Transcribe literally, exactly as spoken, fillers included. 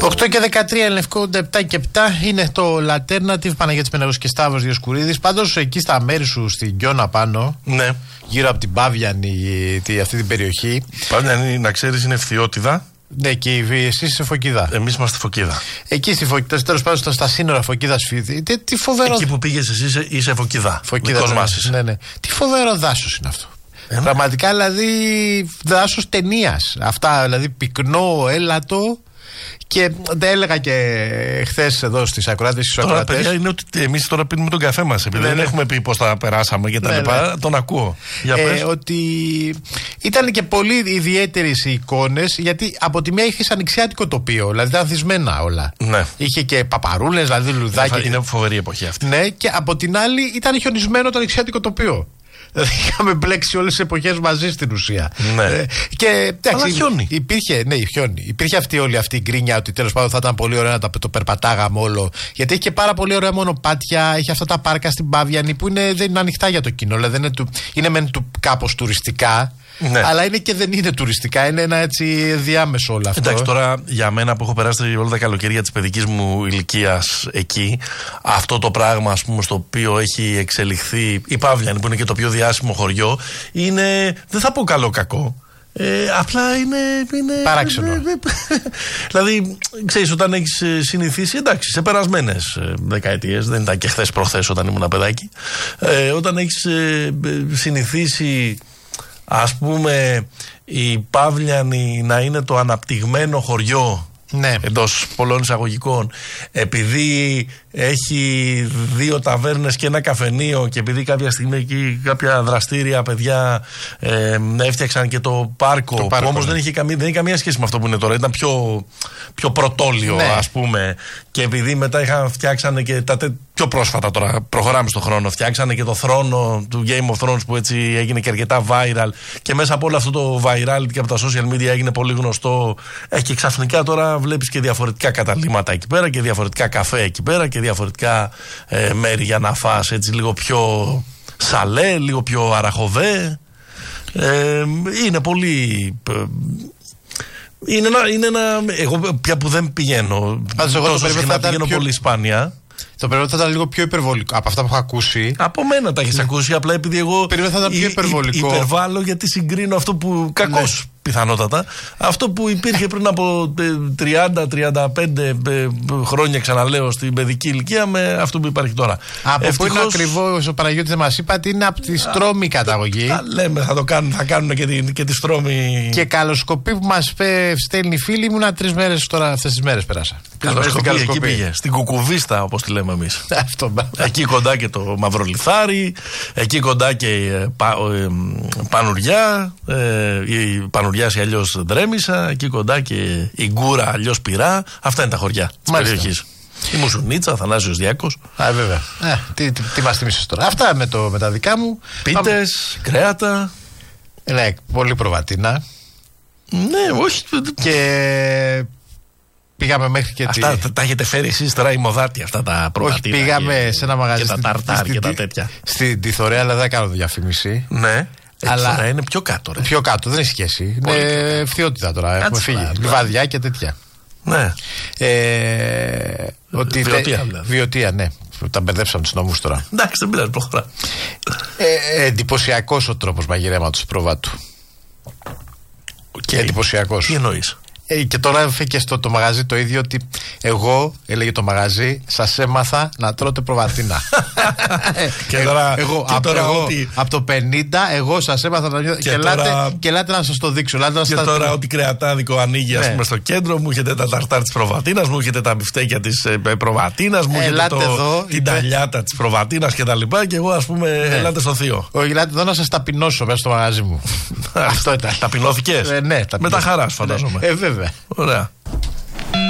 οκτώ και δεκατρία, Λευκό, επτά και επτά είναι το Alternative, Παναγιώτης Πενερός και Σταύρος Διοσκουρίδης. Πάντως εκεί στα μέρη σου, στην Κιώνα πάνω, ναι, γύρω από την Πάβιανη, αυτή την περιοχή. Πάβιανη, να ξέρεις, είναι Φθιώτιδα. Ναι, και εσείς είστε Φωκίδα. Εμείς είμαστε Φωκίδα. Εκεί στη Φωκίδα, τέλος πάντων στα σύνορα Φωκίδας Φίδη. Τι, τι φοβερό. Εκεί που πήγες εσύ είσαι, είσαι Φωκίδα. Φωκίδα. Ναι, ναι, ναι. Τι φοβερό δάσος είναι αυτό. Ε, Πραγματικά δηλαδή δάσος ταινίας. Αυτά δηλαδή πυκνό, έλατο. Και τα έλεγα και χθες εδώ στις ακροάτες. Τώρα, ακροατές. Παιδιά, είναι ότι εμείς τώρα πίνουμε τον καφέ μας. Επειδή ναι, δεν ναι. έχουμε πει πώς τα περάσαμε και τα ναι, λοιπά, ναι. τον ακούω. Για ε, πες. Ότι ήταν και πολύ ιδιαίτερες οι εικόνες, γιατί από τη μία είχε ανοιξιάτικο τοπίο, δηλαδή ήταν ανθισμένα όλα. Ναι. Είχε και παπαρούλες, δηλαδή λουδάκια. Είναι φοβερή εποχή αυτή. Ναι, και από την άλλη ήταν χιονισμένο το ανοιξιάτικο τοπίο. Δηλαδή είχαμε μπλέξει όλες τις εποχές μαζί στην ουσία. Ναι. Ε, και, αλλά χιόνι. Υπήρχε, ναι, χιόνι. Υπήρχε αυτή όλη αυτή η γκρίνια ότι τέλος πάντων θα ήταν πολύ ωραία να το περπατάγαμε όλο. Γιατί έχει και πάρα πολύ ωραία μονοπάτια. Έχει αυτά τα πάρκα στην Πάβιανη που είναι, δεν είναι ανοιχτά για το κοινό. Δηλαδή είναι, του, είναι μεν του, κάπως τουριστικά. Ναι. Αλλά είναι και δεν είναι τουριστικά, είναι ένα έτσι διάμεσο όλο αυτό. Εντάξει, τώρα για μένα που έχω περάσει όλα τα καλοκαίρια της παιδικής μου ηλικίας εκεί, αυτό το πράγμα, ας πούμε, στο οποίο έχει εξελιχθεί η Παύλιανη, που είναι και το πιο διάσημο χωριό, είναι, δεν θα πω καλό κακό. Ε, απλά είναι, είναι παράξενο. Δηλαδή, ξέρεις, όταν έχεις συνηθίσει, εντάξει, σε περασμένες δεκαετίες, δεν ήταν και χθες προχθές όταν ήμουν παιδάκι, ε, όταν έχεις ε, συνηθίσει, ας πούμε, η Παύλιανη να είναι το αναπτυγμένο χωριό, ναι, εντός πολλών εισαγωγικών, επειδή έχει δύο ταβέρνες και ένα καφενείο και επειδή κάποια στιγμή εκεί κάποια δραστήρια παιδιά ε, έφτιαξαν και το πάρκο, το πάρκο που όμως ναι. δεν, είχε καμία, δεν είχε καμία σχέση με αυτό που είναι τώρα, ήταν πιο, πιο πρωτόλιο, ναι, ας πούμε, και επειδή μετά είχαν φτιάξανε και τα τε, πιο πρόσφατα τώρα, προχωράμε στον χρόνο, φτιάξανε και το θρόνο του Game of Thrones που έτσι έγινε και αρκετά viral και μέσα από όλο αυτό το viral και από τα social media έγινε πολύ γνωστό, ε, και ξαφνικά τώρα βλέπεις και διαφορετικά καταλήμματα εκεί πέρα και διαφορετικά καφέ εκεί πέρα και διαφορετικά ε, μέρη για να φας έτσι λίγο πιο σαλέ, λίγο πιο αραχοβέ. Ε, είναι πολύ... Ε, είναι ένα, είναι ένα... Εγώ πια που δεν πηγαίνω Πάντως, εγώ τόσο συχνά, πηγαίνω πιο... πολύ σπάνια. Το περίμενα θα ήταν λίγο πιο υπερβολικό από αυτά που έχω ακούσει. Από μένα τα έχεις ναι. ακούσει, απλά επειδή εγώ περίμενα θα ήταν πιο υπερβολικό. Υπερβάλλω γιατί συγκρίνω αυτό που κακώς ναι. πιθανότατα. Αυτό που υπήρχε πριν από τριάντα τριάντα πέντε χρόνια, ξαναλέω, στην παιδική ηλικία με αυτό που υπάρχει τώρα. Από Ευτυχώς... πού είναι ακριβώς ο Παναγιώτης, δεν μας είπατε, είναι από τη Στρώμη καταγωγή. Α, λέμε, θα το κάνουν, θα κάνουν και τη, και τη Στρώμη. Και καλοσκοπή που μας στέλνει φίλοι μου, να τρεις μέρες τώρα, αυτές τις μέρες πέρασα. Καλοσκοπή, εκεί πήγε. Στην Κουκουβίστα, όπως τη λέμε εμείς. Αυτό, εκεί κοντά και το Μαυρολιθάρι, εκεί κοντά και ε, πα, ε, Πανουριά, ε, η Πανουριά ή αλλιώς Δρέμισσα, εκεί κοντά και η Γκούρα, αλλιώς Πυρά. Αυτά είναι τα χωριά της περιοχής. Η Μουσουνίτσα, Θανάσιος Διάκος. Α, βέβαια. Ε, τι, τι, τι μας θυμίσες τώρα. Αυτά με, το, με τα δικά μου. Πίτες, κρέατα. Ναι, πολύ προβατίνα. Ναι, όχι. Και πήγαμε μέχρι και. Αυτά τη... τα, τα έχετε φέρει εσείς τώρα οι μοδάτοι, αυτά τα προβατίνα. Όχι, πήγαμε και, σε ένα μαγαζί. Και τα ταρτάρ και τα τέτοια. Στην Τιθωρέα, αλλά δεν κάνω διαφήμιση. Ναι. Αλλά τώρα είναι πιο κάτω, ρε. Πιο κάτω, δεν έχει σχέση. Είναι ευθειότητα τώρα. Έχουμε φύγει. Λιβαδιά και τέτοια. Ναι. Ε, ότι Βιωτία, τε, δηλαδή. Βιωτία, ναι. Τα μπερδέψαμε τους νόμους τώρα. Εντάξει, δεν πειράζει, προχωρά. Ε, εντυπωσιακός ο τρόπος μαγειρέματος προβάτου. Okay. Εντυπωσιακός. Τι εννοείς? Ε, και τώρα έφυγε στο το μαγαζί το ίδιο ότι εγώ, έλεγε το μαγαζί, σας έμαθα να τρώτε προβατίνα. Και τώρα, εγώ, και από, τώρα εγώ ότι... από το πενήντα, εγώ σας έμαθα να νιώθω. Και, και, τώρα... και ελάτε να σας το δείξω. Και στα... τώρα ότι κρεατάδικο ανοίγει, ας πούμε, στο κέντρο, μου έχετε τα ταρτάρ της προβατίνας, μου έχετε τα μπιφτέκια της ε, προβατίνας, μου έχετε το, εδώ, την είπε... ταλιάτα της προβατίνας και τα λοιπά. Και εγώ, ας πούμε, ναι. ελάτε στο θείο. Όχι, ελάτε εδώ να σας ταπεινώσω μέσα στο μαγαζί μου. Αυτό ήταν. Ταπεινώθηκες? Ναι, με τα χαράς, φαντάζομαι. Ε, βέβαια. Ωραία.